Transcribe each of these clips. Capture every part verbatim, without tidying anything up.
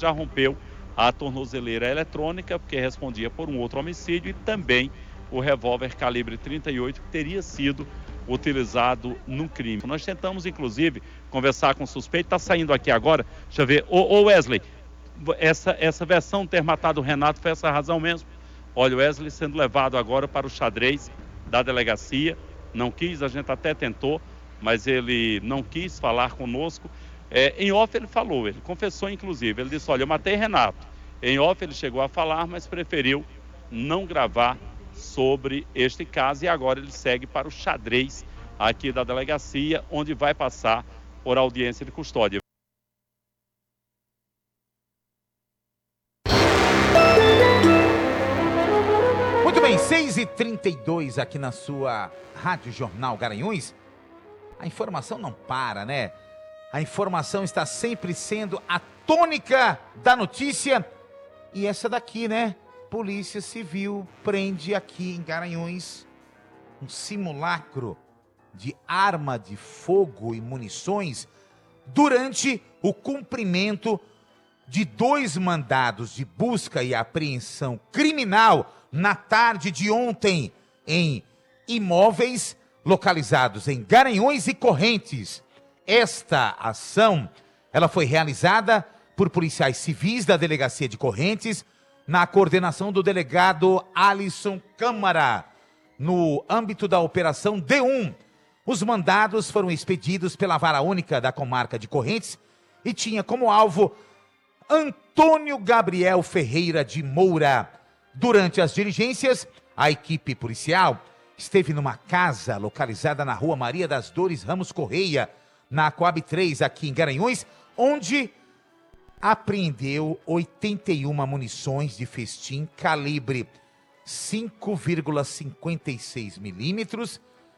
já rompeu a tornozeleira eletrônica, porque respondia por um outro homicídio, e também o revólver calibre trinta e oito que teria sido utilizado no crime. Nós tentamos, inclusive, conversar com o suspeito, está saindo aqui agora, deixa eu ver, ô, ô Wesley, essa, essa versão de ter matado o Renato foi essa razão mesmo? Olha, o Wesley sendo levado agora para o xadrez da delegacia, não quis, a gente até tentou, mas ele não quis falar conosco. É, em off ele falou, ele confessou inclusive, ele disse, olha, eu matei Renato. Em off ele chegou a falar, mas preferiu não gravar sobre este caso, e agora ele segue para o xadrez aqui da delegacia, onde vai passar por audiência de custódia. Muito bem, seis e trinta e dois aqui na sua Rádio Jornal Garanhuns. A informação não para, né? A informação está sempre sendo a tônica da notícia. E essa daqui, né? Polícia Civil prende aqui em Garanhuns um simulacro de arma de fogo e munições durante o cumprimento de dois mandados de busca e apreensão criminal na tarde de ontem em imóveis localizados em Garanhuns e Correntes. Esta ação, ela foi realizada por policiais civis da Delegacia de Correntes, na coordenação do delegado Alisson Câmara, no âmbito da Operação D um. Os mandados foram expedidos pela Vara Única da Comarca de Correntes e tinha como alvo Antônio Gabriel Ferreira de Moura. Durante as diligências, a equipe policial esteve numa casa localizada na Rua Maria das Dores Ramos Correia, na Coab três, aqui em Garanhuns, onde apreendeu oitenta e uma munições de festim calibre cinco vírgula cinquenta e seis milímetros,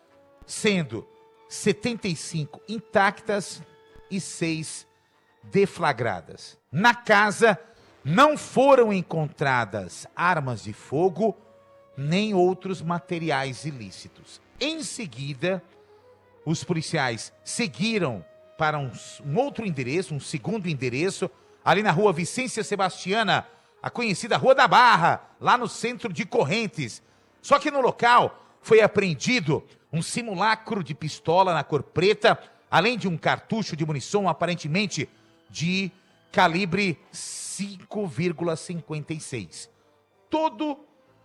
sendo setenta e cinco intactas e seis deflagradas. Na casa não foram encontradas armas de fogo nem outros materiais ilícitos. Em seguida, os policiais seguiram para um, um outro endereço, um segundo endereço, ali na Rua Vicência Sebastiana, a conhecida Rua da Barra, lá no centro de Correntes. Só que no local foi apreendido um simulacro de pistola na cor preta, além de um cartucho de munição aparentemente de calibre cinco vírgula cinquenta e seis. Todo,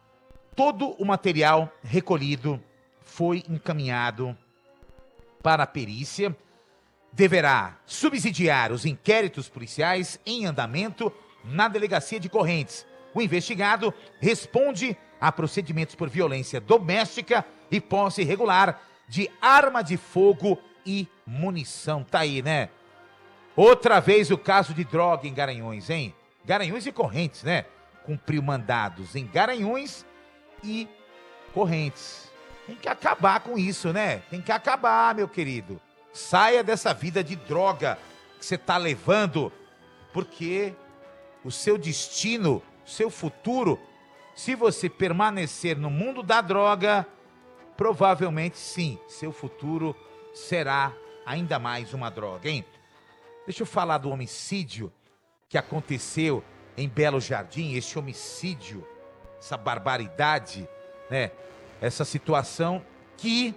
todo o material recolhido foi encaminhado para a perícia. Deverá subsidiar os inquéritos policiais em andamento na Delegacia de Correntes. O investigado responde a procedimentos por violência doméstica e posse irregular de arma de fogo e munição. Tá aí, né? Outra vez o caso de droga em Garanhuns, hein? Garanhuns e Correntes, né? Cumpriu mandados em Garanhuns e Correntes. Tem que acabar com isso, né? Tem que acabar, meu querido. Saia dessa vida de droga que você está levando, porque o seu destino, o seu futuro, se você permanecer no mundo da droga, provavelmente sim, seu futuro será ainda mais uma droga, hein? Deixa eu falar do homicídio que aconteceu em Belo Jardim, esse homicídio, essa barbaridade, né? Essa situação que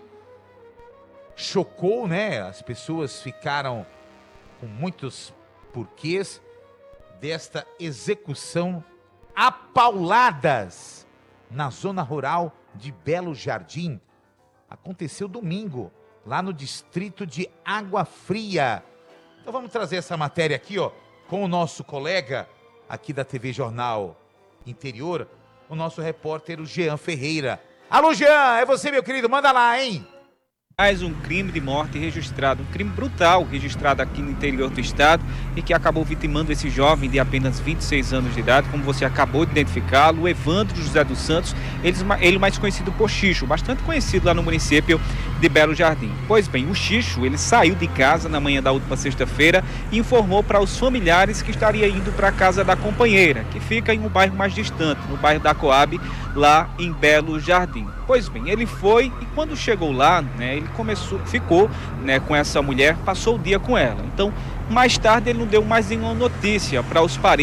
chocou, né? As pessoas ficaram com muitos porquês desta execução a pauladas na zona rural de Belo Jardim. Aconteceu domingo, lá no distrito de Água Fria. Então vamos trazer essa matéria aqui, ó, com o nosso colega aqui da T V Jornal Interior, o nosso repórter, o Jean Ferreira. Alô, Jean, é você, meu querido, manda lá, hein? Mais um crime de morte registrado, um crime brutal registrado aqui no interior do estado e que acabou vitimando esse jovem de apenas vinte e seis anos de idade, como você acabou de identificá-lo, o Evandro José dos Santos, ele mais conhecido por Xixo, bastante conhecido lá no município de Belo Jardim. Pois bem, o Xixo, ele saiu de casa na manhã da última sexta-feira e informou para os familiares que estaria indo para a casa da companheira, que fica em um bairro mais distante, no bairro da Coab, lá em Belo Jardim. Pois bem, ele foi e quando chegou lá, né, ele começou, ficou, né, com essa mulher, passou o dia com ela. Então, mais tarde ele não deu mais nenhuma notícia para os parentes